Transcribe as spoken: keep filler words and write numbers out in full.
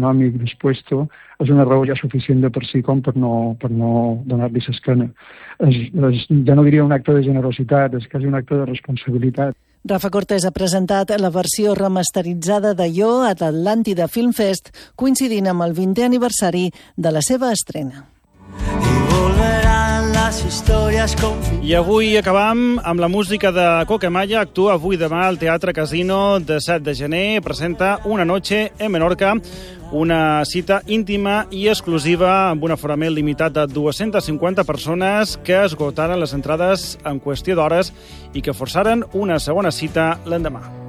econòmic dispuesto, és una raó ja suficient de per si com per no, per no donar-li l'esquena. És, és, ja no diria un acte de generositat, és quasi un acte de responsabilitat. Rafa Cortés ha presentat la versió remasteritzada de Yo a l'Atlàntida Film Fest, coincidint amb el vintè aniversari de la seva estrena. I avui acabam amb la música de Coquemaya. Actua avui demà al Teatre Casino de set de gener. Presenta Una noche en Menorca, una cita íntima i exclusiva amb un aforament limitat de dues-centes cinquanta persones que esgotaren les entrades en qüestió d'hores i que forçaren una segona cita l'endemà.